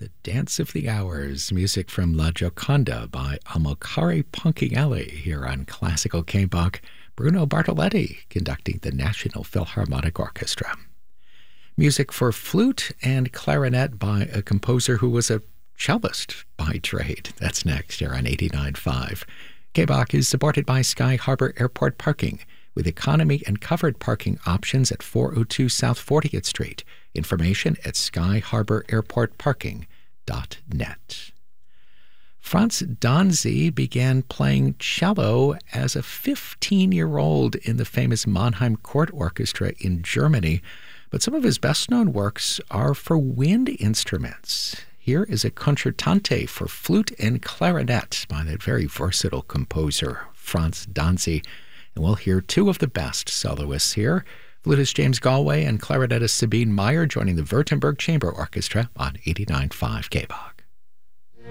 The Dance of the Hours, music from La Gioconda by Amilcare Ponchielli here on Classical K-Bach. Bruno Bartolotti conducting the National Philharmonic Orchestra. Music for flute and clarinet by a composer who was a cellist by trade. That's next here on 89.5. K-Bach is supported by Sky Harbor Airport Parking, with economy and covered parking options at 402 South 40th Street. Information at skyharbor-airport-parking.net. Franz Danzy began playing cello as a 15-year-old in the famous Mannheim Court Orchestra in Germany, but some of his best-known works are for wind instruments. Here is a concertante for flute and clarinet by that very versatile composer, Franz Danzy. And we'll hear two of the best soloists here, flutist James Galway and clarinetist Sabine Meyer joining the Württemberg Chamber Orchestra on 89.5 K-Bach.